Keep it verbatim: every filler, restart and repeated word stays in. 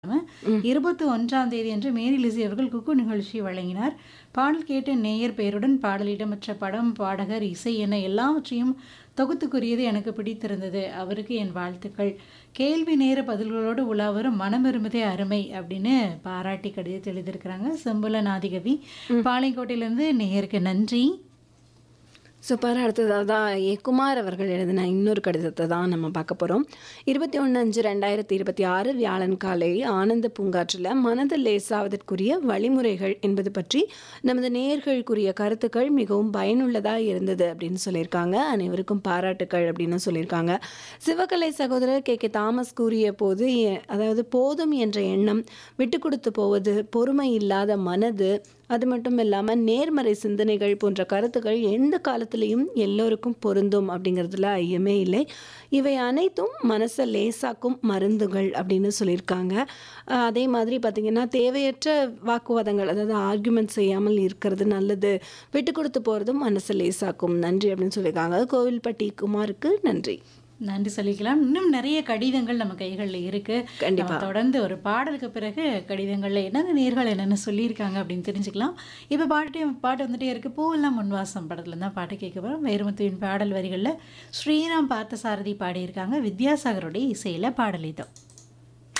ம். இருபத்தி ஒன்றாம் தேதியன்று மேரி லிஸி அவர்கள் குக்கு நிகழ்ச்சி வழங்கினார். பாடல் கேட்ட நேயர் பெயருடன் பாடல் இடம்பெற்ற படம், பாடகர், இசை என எல்லாவற்றையும் தொகுத்து கூறியது எனக்கு பிடித்திருந்தது. அவருக்கு என் வாழ்த்துக்கள். கேள்வி நேர பதில்களோடு உலாவரும் மனம் விரும்புதே அருமை அப்படின்னு பாராட்டி கடிதத்தை எழுதியிருக்கிறாங்க. செம்புலன் ஆதிகவி ம். பாளையங்கோட்டையிலேருந்து. நேயருக்கு நன்றி. சூப்பர். அடுத்ததாக தான் ஏ குமார் அவர்கள் எழுதின இன்னொரு கடிதத்தை தான் நம்ம பார்க்க போகிறோம். இருபத்தி ஒன்று அஞ்சு ரெண்டாயிரத்தி இருபத்தி ஆறு வியாழன் காலை ஆனந்த பூங்காற்றில் மனது லேசாவதற்குரிய வழிமுறைகள் என்பது பற்றி நமது நேயர்களுக்குரிய கருத்துக்கள் மிகவும் பயனுள்ளதாக இருந்தது அப்படின்னு சொல்லியிருக்காங்க. அனைவருக்கும் பாராட்டுக்கள் அப்படின்னு சொல்லியிருக்காங்க. சிவகலை சகோதரர் கே கே தாமஸ் கூறிய போது எ- அதாவது போதும் என்ற எண்ணம், விட்டு கொடுத்து போவது, பொறுமை இல்லாத மனது, அது மட்டும் இல்லாமல் நேர்மறை சிந்தனைகள் போன்ற கருத்துக்கள் எந்த காலத்திலையும் எல்லோருக்கும் பொருந்தும் அப்படிங்கிறதுல ஐயமே இல்லை. இவை அனைத்தும் மனசை லேசாக்கும் மருந்துகள் அப்படின்னு சொல்லியிருக்காங்க. அஹ் அதே மாதிரி பார்த்திங்கன்னா தேவையற்ற வாக்குவாதங்கள், அதாவது ஆர்குமெண்ட் செய்யாமல் இருக்கிறது நல்லது, விட்டு கொடுத்து போகிறதும் மனசை லேசாக்கும். நன்றி அப்படின்னு சொல்லியிருக்காங்க. கோவில்பட்டி குமாருக்கு நன்றி. நன்றி சொல்லிக்கலாம். இன்னும் நிறைய கடிதங்கள் நம்ம கைகளில் இருக்கு. நம்ம கண்டிப்பா. தொடர்ந்து ஒரு பாடலுக்கு பிறகு கடிதங்கள்ல என்னென்ன நேர்கள் என்னென்ன சொல்லியிருக்காங்க அப்படின்னு தெரிஞ்சுக்கலாம். இப்போ பாட்டு பாட்டு வந்துட்டே இருக்கு. பூவெல்லாம் முன்வாசம் படத்துல தான் பாட்டு கேட்க போகிறோம். வைரமுத்துவின் பாடல் வரிகளில் ஸ்ரீராம் பார்த்தசாரதி பாடியிருக்காங்க. வித்யாசாகருடைய இசையில பாடல் இதோ.